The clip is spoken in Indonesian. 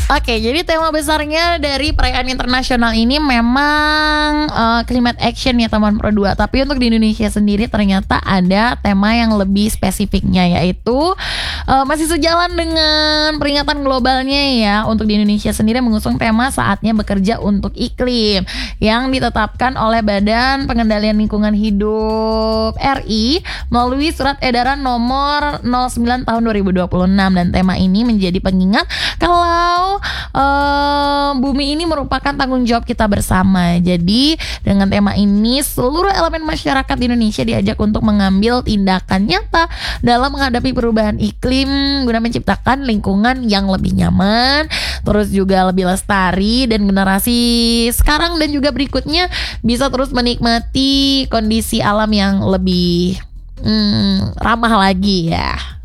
Oke, jadi tema besarnya dari perayaan internasional ini memang climate action ya teman Pro 2. Tapi untuk di Indonesia sendiri ternyata ada tema yang lebih spesifiknya, yaitu masih sejalan dengan peringatan globalnya ya. Untuk di Indonesia sendiri mengusung tema Saatnya Bekerja untuk Iklim yang ditetapkan oleh Badan Pengendalian Lingkungan Hidup RI melalui Surat Edaran Nomor 09 Tahun 2026. Dan tema ini menjadi pengingat kalau bumi ini merupakan tanggung jawab kita bersama. Jadi dengan tema ini seluruh elemen masyarakat di Indonesia diajak untuk mengambil tindakan nyata dalam menghadapi perubahan iklim guna menciptakan lingkungan yang lebih nyaman, terus juga lebih lestari, dan generasi sekarang dan juga berikutnya bisa terus menikmati kondisi alam yang lebih ramah lagi ya.